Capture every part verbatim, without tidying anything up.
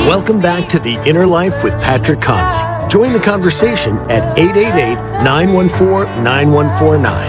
Welcome back to The Inner Life with Patrick Conley. Join the conversation at eight eight eight, nine one four, nine one four nine.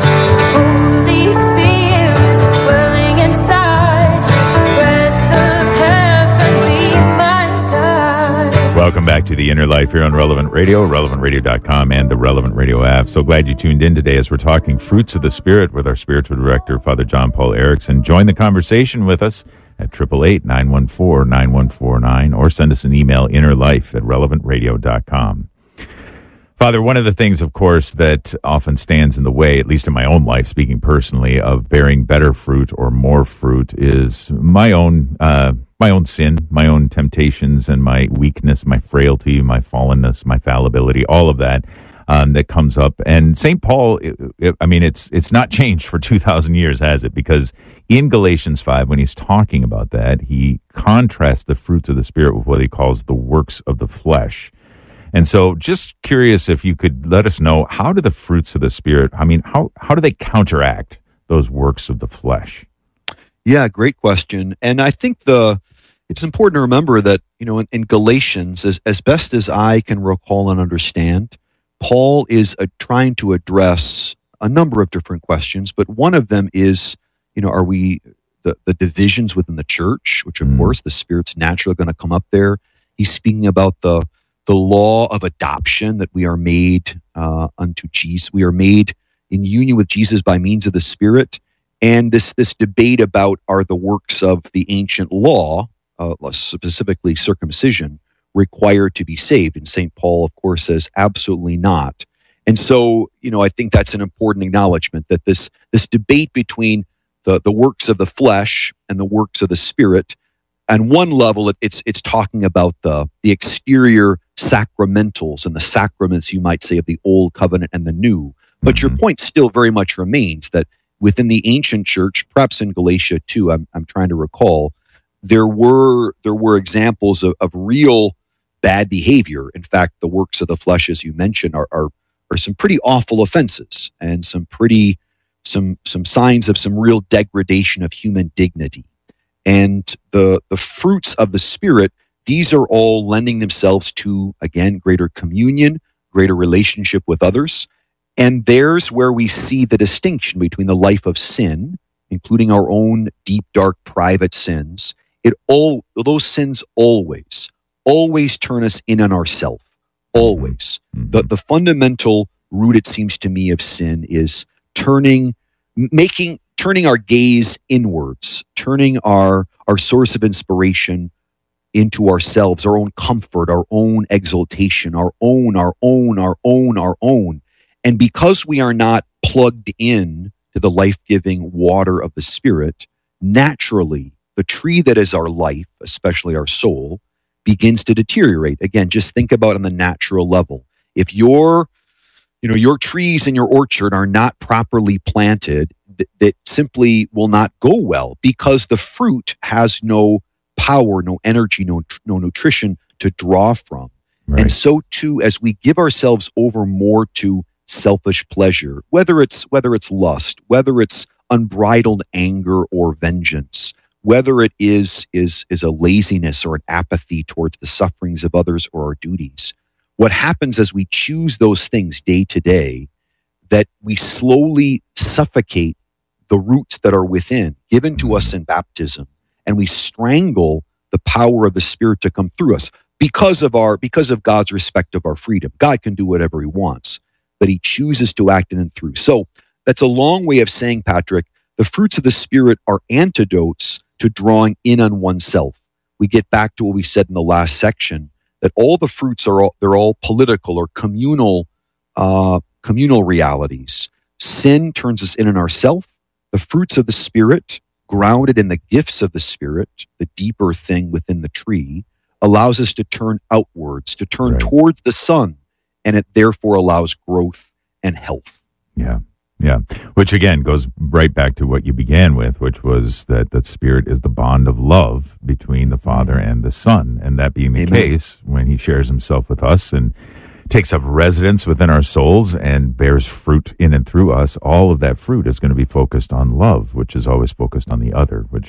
Holy Spirit, dwelling inside, breath of heaven, be my guide. Welcome back to The Inner Life here on Relevant Radio, relevant radio dot com, and the Relevant Radio app. So glad you tuned in today as we're talking fruits of the Spirit with our spiritual director, Father John Paul Erickson. Join the conversation with us at eight eight eight, nine one four, nine one four nine or send us an email, innerlife at relevant radio dot com. Father, one of the things, of course, that often stands in the way, at least in my own life, speaking personally, of bearing better fruit or more fruit is my own uh, my own sin, my own temptations and my weakness, my frailty, my fallenness, my fallibility, all of that um, that comes up. And Saint Paul, it, it, I mean, it's it's not changed for two thousand years, has it? Because in Galatians five, when he's talking about that, he contrasts the fruits of the Spirit with what he calls the works of the flesh. And so just curious if you could let us know, how do the fruits of the Spirit, I mean, how, how do they counteract those works of the flesh? Yeah, great question. And I think the it's important to remember that, you know, in, in Galatians, as, as best as I can recall and understand, Paul is uh, trying to address a number of different questions, but one of them is, you know, are we, the, the divisions within the church, which of mm. course the Spirit's naturally going to come up there. He's speaking about the the law of adoption, that we are made uh, unto Jesus. We are made in union with Jesus by means of the Spirit. And this this debate about, are the works of the ancient law, uh, specifically circumcision, required to be saved? And Saint Paul, of course, says absolutely not. And so, you know, I think that's an important acknowledgement, that this this debate between the, the works of the flesh and the works of the Spirit, on one level, it, it's it's talking about the the exterior sacramentals and the sacraments, you might say, of the old covenant and the new. But mm-hmm. your point still very much remains that within the ancient church, perhaps in Galatia too, I'm I'm trying to recall, there were there were examples of, of real bad behavior. In fact, the works of the flesh, as you mentioned, are are, are some pretty awful offenses and some pretty some some signs of some real degradation of human dignity. And the the fruits of the Spirit, these are all lending themselves to, again, greater communion, greater relationship with others. And there's where we see the distinction between the life of sin, including our own deep, dark, private sins. It all those sins always, always turn us in on ourselves. Always. Mm-hmm. The the fundamental root, it seems to me, of sin is turning, making, turning our gaze inwards, turning our our source of inspiration into ourselves, our own comfort, our own exaltation, our own, our own, our own, our own. And because we are not plugged in to the life-giving water of the Spirit, naturally, the tree that is our life, especially our soul, begins to deteriorate. Again, just think about on the natural level. If your, you know, your trees in your orchard are not properly planted, th- that simply will not go well, because the fruit has no power, no energy, no no nutrition to draw from. Right. And so too, as we give ourselves over more to selfish pleasure, whether it's whether it's lust, whether it's unbridled anger or vengeance, whether it is is is a laziness or an apathy towards the sufferings of others or our duties, what happens as we choose those things day to day, that we slowly suffocate the roots that are within, given to us in baptism, and we strangle the power of the Spirit to come through us because of our because of God's respect of our freedom. God can do whatever He wants, but He chooses to act in and through. So that's a long way of saying, Patrick, the fruits of the Spirit are antidotes to drawing in on oneself. We get back to what we said in the last section, that all the fruits are all, they're all political or communal uh, communal realities. Sin turns us in on ourselves. The fruits of the Spirit, grounded in the gifts of the Spirit, the deeper thing within the tree, allows us to turn outwards, to turn right. towards the sun, and it therefore allows growth and health. Yeah, yeah. Which again goes right back to what you began with, which was that the Spirit is the bond of love between the Father mm-hmm. and the Son, and that being the Amen. Case, when He shares Himself with us and takes up residence within our souls and bears fruit in and through us, all of that fruit is going to be focused on love, which is always focused on the other, which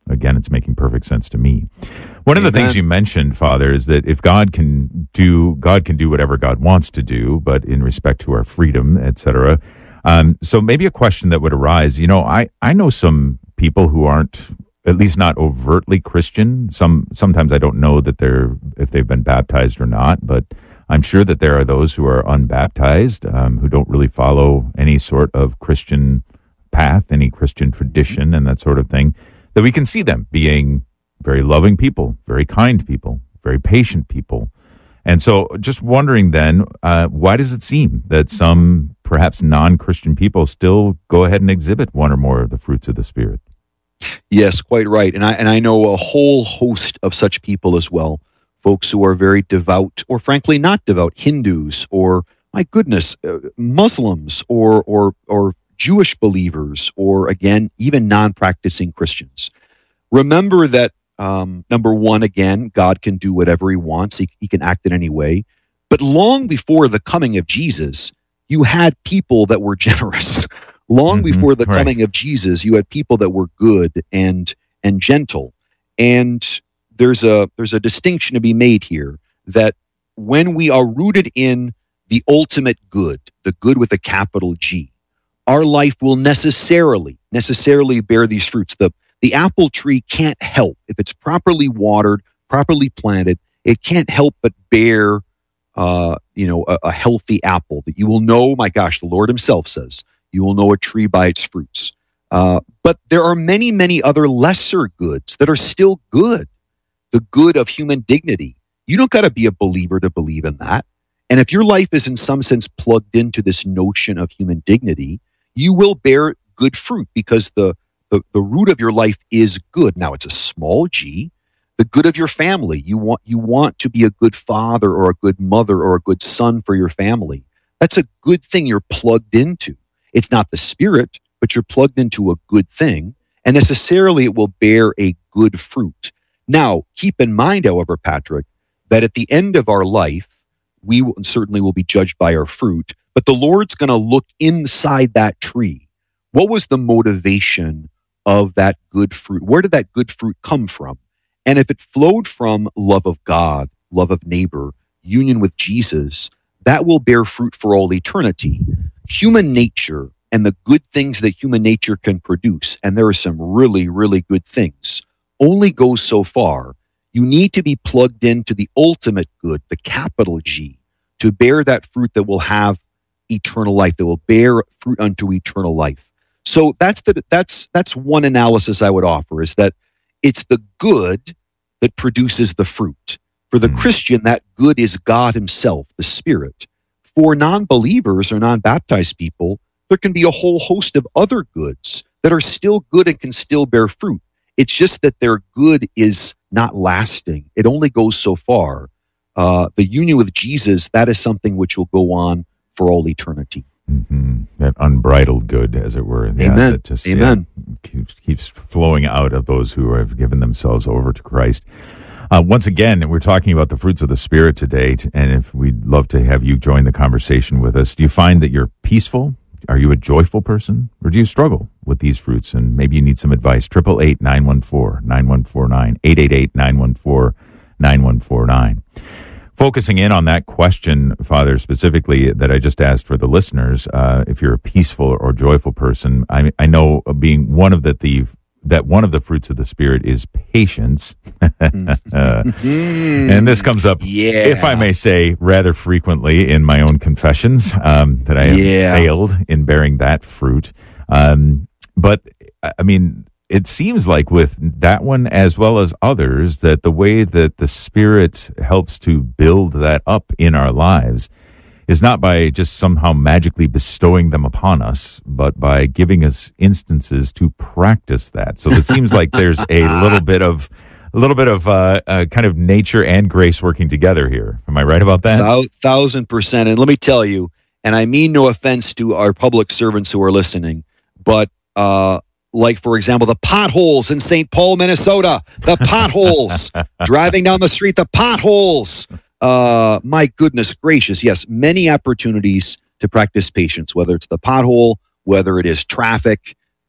again, it's making perfect sense to me. One of the Amen. things you mentioned, Father, is that if God can do, God can do whatever God wants to do, but in respect to our freedom, et cetera. Um, so maybe a question that would arise, you know, I, I know some people who aren't, at least not overtly Christian. Some, sometimes I don't know that they're, if they've been baptized or not, but I'm sure that there are those who are unbaptized, um, who don't really follow any sort of Christian path, any Christian tradition and that sort of thing, that we can see them being very loving people, very kind people, very patient people. And so just wondering then, uh, why does it seem that some perhaps non-Christian people still go ahead and exhibit one or more of the fruits of the Spirit? Yes, quite right. And I and I know a whole host of such people as well, folks who are very devout or frankly not devout, Hindus or, my goodness, uh, Muslims or or or Jewish believers or, again, even non-practicing Christians. Remember that Um, number one, again, God can do whatever he wants. He, he can act in any way. But long before the coming of Jesus, you had people that were generous. Long Mm-hmm, before the right. coming of Jesus, you had people that were good and and gentle. And there's a there's a distinction to be made here that when we are rooted in the ultimate good, the good with a capital G, our life will necessarily necessarily bear these fruits. The The apple tree can't help, if it's properly watered, properly planted, it can't help but bear, uh, you know, a, a healthy apple that you will know. My gosh, the Lord himself says, you will know a tree by its fruits. Uh, but there are many, many other lesser goods that are still good. The good of human dignity. You don't got to be a believer to believe in that. And if your life is in some sense plugged into this notion of human dignity, you will bear good fruit because the The, the root of your life is good. Now, it's a small g. The good of your family. You want you want to be a good father or a good mother or a good son for your family. That's a good thing you're plugged into. It's not the Spirit, but you're plugged into a good thing, and necessarily it will bear a good fruit. Now, keep in mind, however, Patrick, that at the end of our life, we will, certainly will be judged by our fruit, but the Lord's going to look inside that tree. What was the motivation of that good fruit? Where did that good fruit come from? And if it flowed from love of God, love of neighbor, union with Jesus, that will bear fruit for all eternity. Human nature and the good things that human nature can produce, and there are some really, really good things, only goes so far. You need to be plugged into the ultimate good, the capital G, to bear that fruit that will have eternal life, that will bear fruit unto eternal life. So that's the that's that's one analysis I would offer, is that it's the good that produces the fruit. For the Christian, that good is God himself, the Spirit. For non-believers or non-baptized people, there can be a whole host of other goods that are still good and can still bear fruit. It's just that their good is not lasting. It only goes so far. Uh, the union with Jesus, that is something which will go on for all eternity. Mm-hmm. That unbridled good, as it were. Yeah, Amen. That just, Amen. yeah, keeps, keeps flowing out of those who have given themselves over to Christ. Uh, once again, we're talking about the fruits of the Spirit today, and if we'd love to have you join the conversation with us. Do you find that you're peaceful? Are you a joyful person? Or do you struggle with these fruits? And maybe you need some advice. eight eight eight, nine one four, nine one four nine. eight eight eight, nine one four, nine one four nine. Focusing in on that question, Father, specifically that I just asked for the listeners, uh, if you're a peaceful or joyful person, I, I know being one of the, the that one of the fruits of the Spirit is patience, uh, and this comes up, Yeah. if I may say, rather frequently in my own confessions, um, that I have Yeah. failed in bearing that fruit. Um, but I mean, it seems like with that one as well as others, that the way that the Spirit helps to build that up in our lives is not by just somehow magically bestowing them upon us, but by giving us instances to practice that. So it seems like there's a little bit of a little bit of uh, uh, kind of nature and grace working together here. Am I right about that? Thou- thousand percent. And let me tell you, and I mean no offense to our public servants who are listening, but uh, like, for example, the potholes in Saint Paul, Minnesota, the potholes, driving down the street, the potholes. Uh, my goodness gracious. Yes, many opportunities to practice patience, whether it's the pothole, whether it is traffic,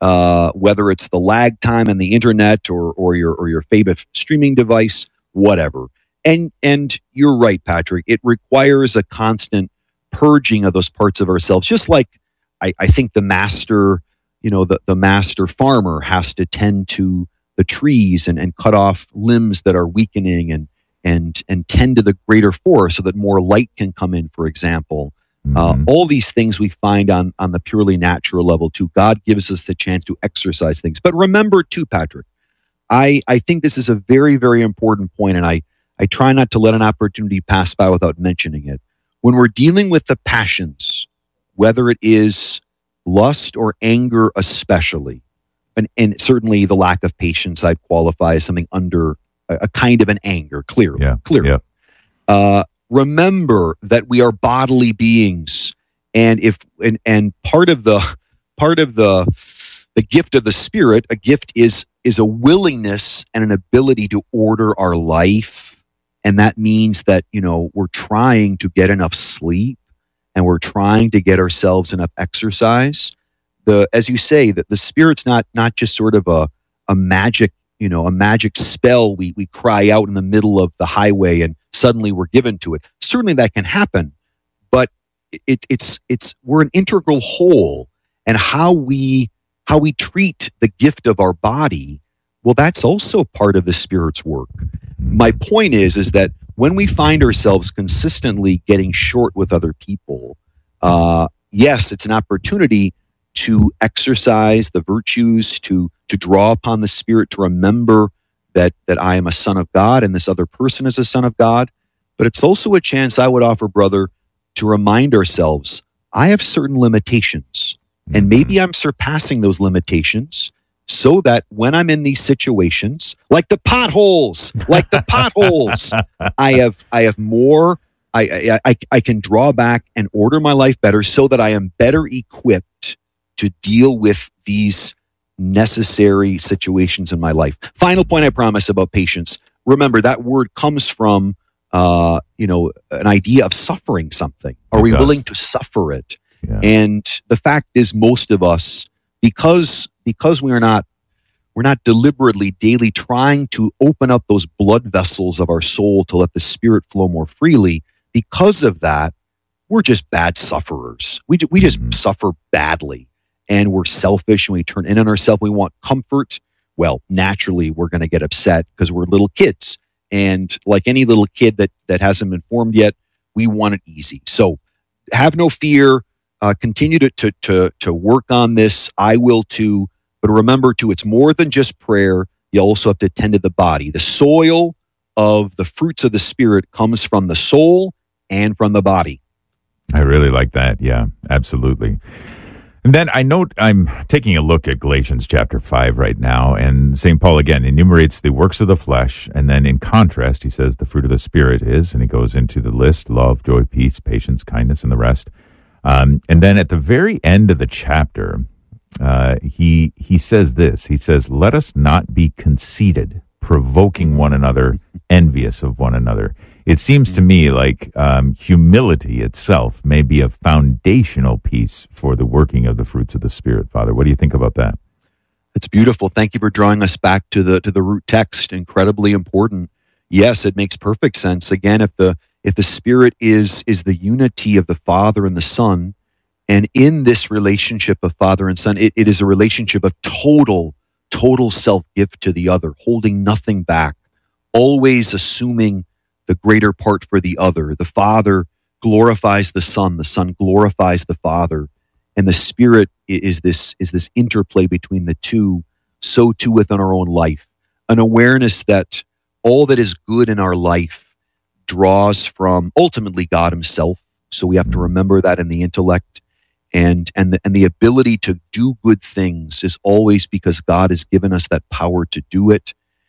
uh, whether it's the lag time on the internet or or your or your favorite streaming device, whatever. And and you're right, Patrick. It requires a constant purging of those parts of ourselves, just like I, I think the master, you know, the, the master farmer has to tend to the trees and, and cut off limbs that are weakening and and and tend to the greater forest so that more light can come in, for example. Mm-hmm. Uh, all these things we find on, on the purely natural level too. God gives us the chance to exercise things. But remember too, Patrick, I, I think this is a very, very important point, and I, I try not to let an opportunity pass by without mentioning it. When we're dealing with the passions, whether it is lust or anger especially, and, and certainly the lack of patience I'd qualify as something under a, a kind of an anger, clearly. Yeah, clearly. Yeah. Uh, remember that we are bodily beings, and if and, and part of the part of the the gift of the Spirit, a gift is is a willingness and an ability to order our life, and that means that, you know, we're trying to get enough sleep, and we're trying to get ourselves enough exercise. The as you say, that the Spirit's not not just sort of a a magic, you know, a magic spell we we cry out in the middle of the highway and suddenly we're given to it. Certainly that can happen, but it, it's it's we're an integral whole, and how we how we treat the gift of our body, well, that's also part of the Spirit's work. My point is is that when we find ourselves consistently getting short with other people, uh, yes, it's an opportunity to exercise the virtues, to to draw upon the Spirit, to remember that that I am a son of God and this other person is a son of God. But it's also a chance, I would offer, brother, to remind ourselves, I have certain limitations, and maybe I'm surpassing those limitations, so that when I'm in these situations, like the potholes, like the potholes, I have I have more, I, I I can draw back and order my life better, so that I am better equipped to deal with these necessary situations in my life. Final point, I promise, about patience. Remember, that word comes from, uh, you know, an idea of suffering something. Are we willing to suffer it? Yeah. And the fact is, most of us, because because we are not we're not deliberately daily trying to open up those blood vessels of our soul to let the Spirit flow more freely, because of that, we're just bad sufferers. We we just mm-hmm. suffer badly. And we're selfish, and we turn in on ourselves. We want comfort. Well, naturally, we're going to get upset because we're little kids. And like any little kid that, that hasn't been formed yet, we want it easy. So have no fear. Uh, continue to, to, to, to work on this. I will too. But remember, too, it's more than just prayer. You also have to tend to the body. The soil of the fruits of the Spirit comes from the soul and from the body. I really like that. Yeah, absolutely. And then I note I'm taking a look at Galatians chapter five right now, and Saint Paul again enumerates the works of the flesh, and then in contrast, he says the fruit of the Spirit is, and he goes into the list: love, joy, peace, patience, kindness, and the rest. Um, and then at the very end of the chapter, uh, he he says this. He says, "Let us not be conceited, provoking one another, envious of one another." It seems to me like um, humility itself may be a foundational piece for the working of the fruits of the Spirit. Father, what do you think about that? It's beautiful. Thank you for drawing us back to the to the root text. Incredibly important. Yes, it makes perfect sense. Again, if the if the Spirit is is the unity of the Father and the Son, and in this relationship of Father and Son, it, it is a relationship of total total self-gift to the other, holding nothing back, always assuming the greater part for the other. The Father glorifies the Son, the Son glorifies the Father, and the Spirit is this is this interplay between the two. So too within our own life, an awareness that all that is good in our life draws from ultimately God Himself. So we have to remember that in the intellect, and and the, and the ability to do good things is always because God has given us that power to do it.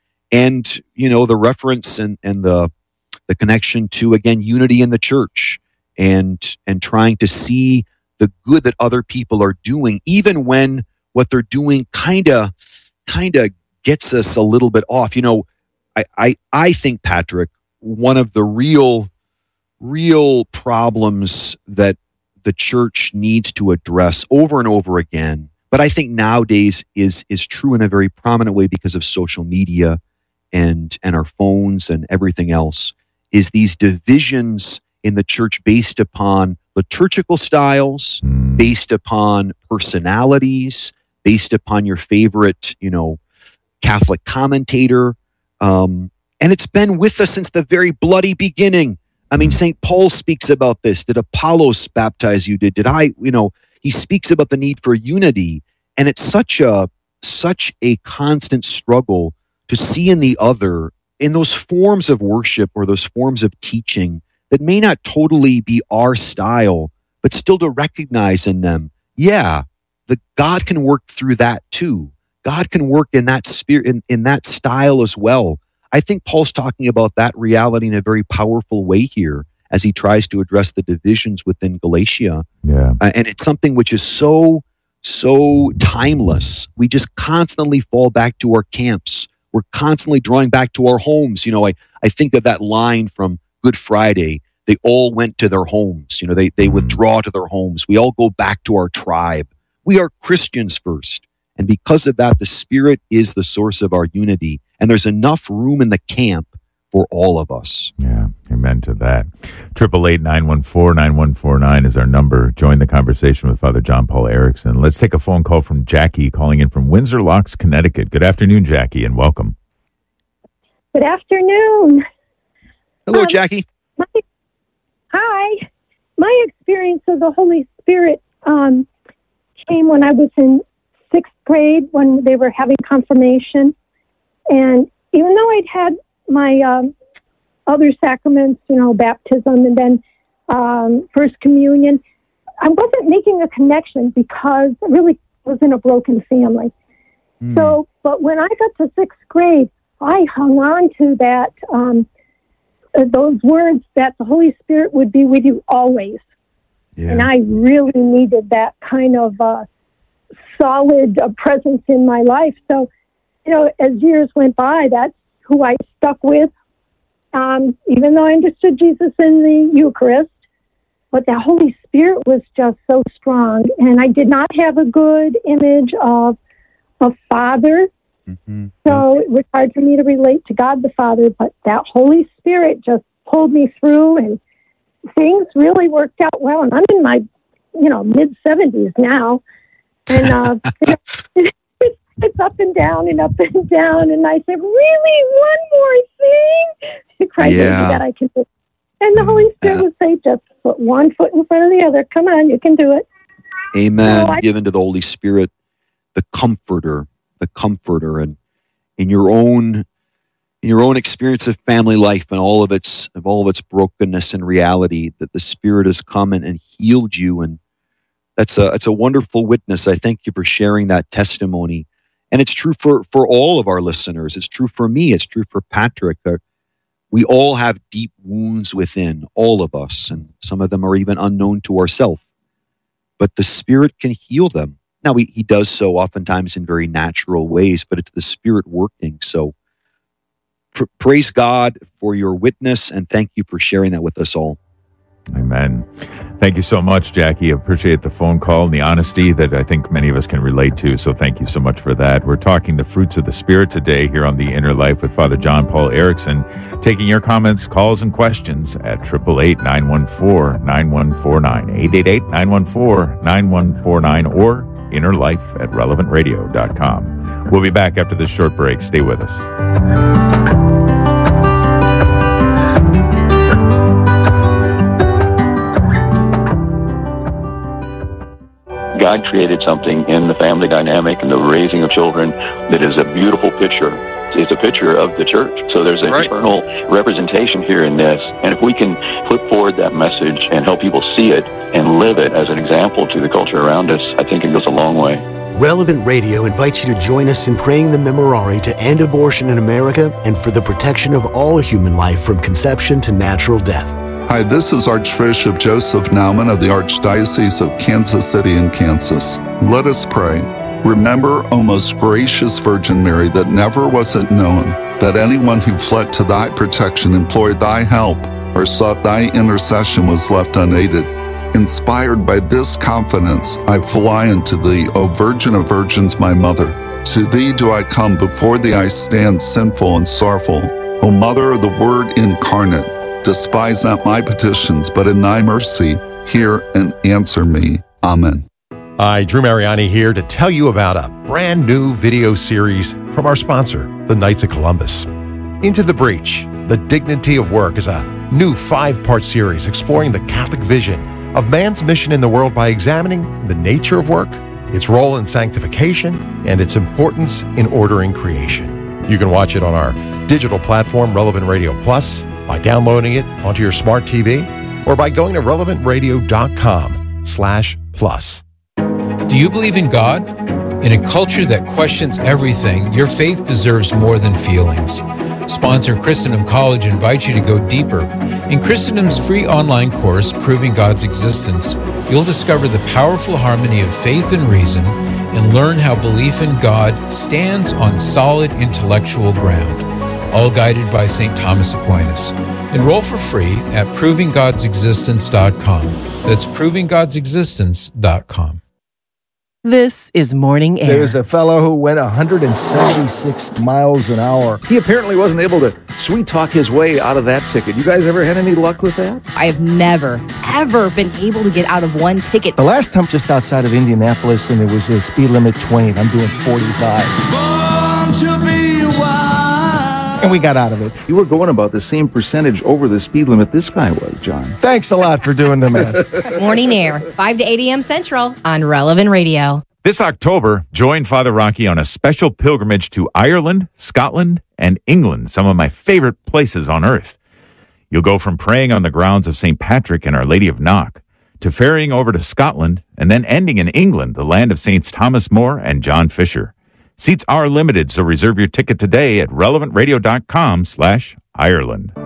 And you know, the reference and and the the connection to, again, unity in the church, and and trying to see the good that other people are doing, even when what they're doing kind of kind of gets us a little bit off. You know, I, I I think, Patrick, one of the real real problems that the church needs to address over and over again, but I think nowadays is is true in a very prominent way because of social media and and our phones and everything else, is these divisions in the church based upon liturgical styles, Mm. based upon personalities, based upon your favorite, you know, Catholic commentator. Um, and it's been with us since the very bloody beginning. I mean, Saint Paul speaks about this. Did Apollos baptize you? Did did I, you know, he speaks about the need for unity. And it's such a such a constant struggle to see in the other, in those forms of worship or those forms of teaching that may not totally be our style, but still to recognize in them, yeah, the God can work through that too. God can work in that spirit, in, in that style as well. I think Paul's talking about that reality in a very powerful way here as he tries to address the divisions within Galatia. Yeah. Uh, and it's something which is so, so timeless. We just constantly fall back to our camps. We're constantly drawing back to our homes. You know, I, I think of that line from Good Friday. They all went to their homes. You know, they, they withdraw to their homes. We all go back to our tribe. We are Christians first. And because of that, the Spirit is the source of our unity. And there's enough room in the camp for all of us. Yeah, amen to that. Triple eight nine one four nine one four nine is our number. Join the conversation with Father John Paul Erickson. Let's take a phone call from Jackie calling in from Windsor Locks, Connecticut. Good afternoon, Jackie, and welcome. Good afternoon. Hello, Um, Jackie. My, hi. My experience of the Holy Spirit um, came when I was in sixth grade when they were having confirmation. And even though I'd had my um, other sacraments, you know, baptism and then um, First Communion, I wasn't making a connection because I really was in a broken family. Mm. So, but when I got to sixth grade, I hung on to that, um, uh, those words that the Holy Spirit would be with you always. Yeah. And I really needed that kind of uh, solid uh, presence in my life. So, you know, as years went by, that's who I stuck with, um, even though I understood Jesus in the Eucharist. But the Holy Spirit was just so strong. And I did not have a good image of a father. Mm-hmm. So it was hard for me to relate to God the Father. But that Holy Spirit just pulled me through, and things really worked out well. And I'm in my, you know, mid-seventies now. And uh, it's, it's up and down and up and down. And I said, really, one more thing? Christ, Yeah. that I can do. And the Holy Spirit would say, just put one foot in front of the other. Come on, you can do it. Amen. So I- Given to the Holy Spirit, the comforter, the comforter, and in your own in your own experience of family life and all of its of all of its brokenness and reality, that the Spirit has come in and healed you, and that's a that's a wonderful witness. I thank you for sharing that testimony, and it's true for for all of our listeners. It's true for me. It's true for Patrick. Uh, we all have deep wounds within, all of us, and some of them are even unknown to ourselves. But the Spirit can heal them. Now, he, he does so oftentimes in very natural ways, but it's the Spirit working. So pr- praise God for your witness, and thank you for sharing that with us all. Amen. Thank you so much, Jackie. I appreciate the phone call and the honesty that I think many of us can relate to. So thank you so much for that. We're talking the fruits of the Spirit today here on The Inner Life with Father John Paul Erickson, taking your comments, calls, and questions at eight eight eight, nine one four, nine one four nine, eight eight eight, nine one four, nine one four nine, or innerlife at relevant radio dot com. We'll be back after this short break. Stay with us. God created something in the family dynamic and the raising of children that is a beautiful picture. It's a picture of the church. So there's an Right. eternal representation here in this. And if we can put forward that message and help people see it and live it as an example to the culture around us, I think it goes a long way. Relevant Radio invites you to join us in praying the Memorare to end abortion in America and for the protection of all human life from conception to natural death. Hi, this is Archbishop Joseph Naumann of the Archdiocese of Kansas City in Kansas. Let us pray. Remember, O most gracious Virgin Mary, that never was it known that anyone who fled to thy protection, implored thy help, or sought thy intercession was left unaided. Inspired by this confidence, I fly into thee, O Virgin of Virgins, my mother. To thee do I come, before thee I stand sinful and sorrowful. O Mother of the Word incarnate, despise not my petitions, but in thy mercy hear and answer me. Amen. Hi, Drew Mariani here to tell you about a brand new video series from our sponsor, the Knights of Columbus. Into the Breach, The Dignity of Work is a new five-part series exploring the Catholic vision of man's mission in the world by examining the nature of work, its role in sanctification, and its importance in ordering creation. You can watch it on our digital platform, Relevant Radio Plus, by downloading it onto your smart T V, or by going to relevant radio dot com slash plus. Do you believe in God? In a culture that questions everything, your faith deserves more than feelings. Sponsor Christendom College invites you to go deeper. In Christendom's free online course, Proving God's Existence, you'll discover the powerful harmony of faith and reason and learn how belief in God stands on solid intellectual ground, all guided by Saint Thomas Aquinas. Enroll for free at proving gods existence dot com. That's proving gods existence dot com. This is Morning Air. There's a fellow who went one hundred seventy-six miles an hour. He apparently wasn't able to sweet talk his way out of that ticket. You guys ever had any luck with that? I have never, ever been able to get out of one ticket. The last time just outside of Indianapolis, and there was a speed limit twenty. I'm doing forty-five. Born to be wild. And we got out of it. You were going about the same percentage over the speed limit this guy was, John. Thanks a lot for doing the math. Morning Air, five to eight a.m. Central on Relevant Radio. This October, join Father Rocky on a special pilgrimage to Ireland, Scotland, and England, some of my favorite places on earth. You'll go from praying on the grounds of Saint Patrick and Our Lady of Knock to ferrying over to Scotland and then ending in England, the land of Saints Thomas More and John Fisher. Seats are limited, so reserve your ticket today at relevant radio dot com slash Ireland.